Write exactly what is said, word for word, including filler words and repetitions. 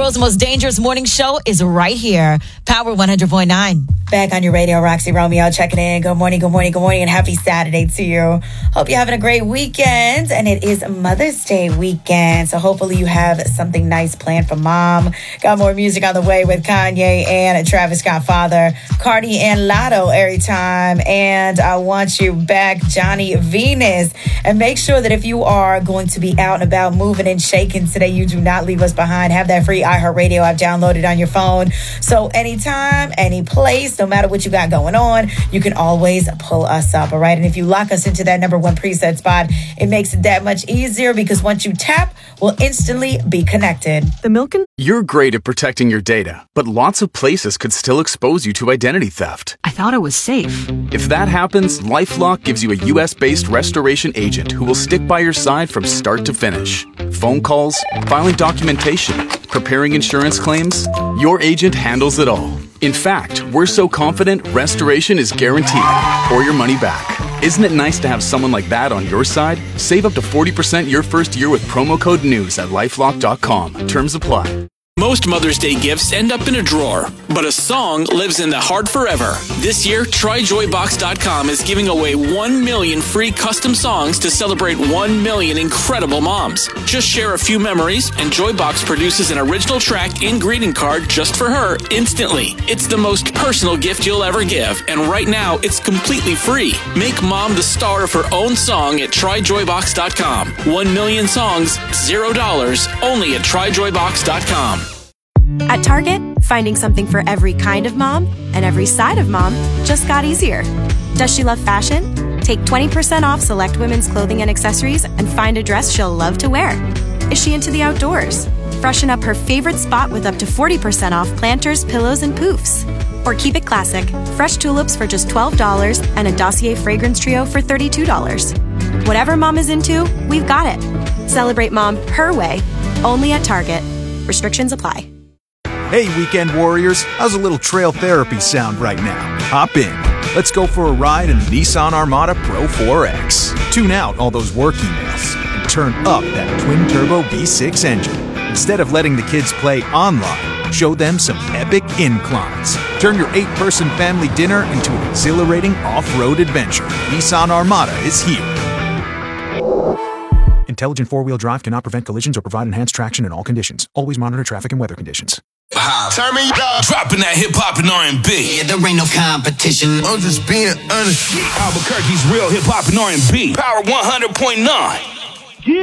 world's most dangerous morning show is right here. Power one hundred point nine. Back on your radio, Roxy Romeo checking in. Good morning, good morning, good morning, and happy Saturday to you. Hope you're having a great weekend, and it is Mother's Day weekend, so hopefully you have something nice planned for mom. Got more music on the way with Kanye and Travis Scott father, Cardi and Lotto every time, and I want you back, Johnny Venus. And make sure that if you are going to be out and about moving and shaking today, you do not leave us behind. Have that free iHeartRadio app downloaded on your phone. So anytime, any place, no matter what you got going on, you can always pull us up, all right? And if you lock us into that number one preset spot, it makes it that much easier because once you tap, we'll instantly be connected. The milk and... You're great at protecting your data, but lots of places could still expose you to identity theft. I thought it was safe. If that happens, LifeLock gives you a U S-based restoration agent who will stick by your side from start to finish. Phone calls, filing documentation, preparing insurance claims, your agent handles it all. In fact, we're so confident restoration is guaranteed or your money back. Isn't it nice to have someone like that on your side? Save up to forty percent your first year with promo code NEWS at lifelock dot com. Terms apply. Most Mother's Day gifts end up in a drawer, but a song lives in the heart forever. This year, try joy box dot com is giving away one million free custom songs to celebrate one million incredible moms. Just share a few memories, and Joybox produces an original track and greeting card just for her instantly. It's the most personal gift you'll ever give, and right now, it's completely free. Make mom the star of her own song at try joy box dot com. One million songs, zero dollars, only at try joy box dot com. At Target, finding something for every kind of mom and every side of mom just got easier. Does she love fashion? Take twenty percent off select women's clothing and accessories and find a dress she'll love to wear. Is she into the outdoors? Freshen up her favorite spot with up to forty percent off planters, pillows, and poofs. Or keep it classic, fresh tulips for just twelve dollars and a Dossier fragrance trio for thirty-two dollars. Whatever mom is into, we've got it. Celebrate mom her way, only at Target. Restrictions apply. Hey, weekend warriors, how's a little trail therapy sound right now? Hop in. Let's go for a ride in the Nissan Armada Pro four X. Tune out all those work emails and turn up that twin-turbo V six engine. Instead of letting the kids play online, show them some epic inclines. Turn your eight-person family dinner into an exhilarating off-road adventure. Nissan Armada is here. Intelligent four-wheel drive cannot prevent collisions or provide enhanced traction in all conditions. Always monitor traffic and weather conditions. Turn me up. Dropping that hip-hop and R and B. Yeah, there ain't no competition. I'm just being honest. Albuquerque's real hip-hop and R and B. Power one hundred point nine.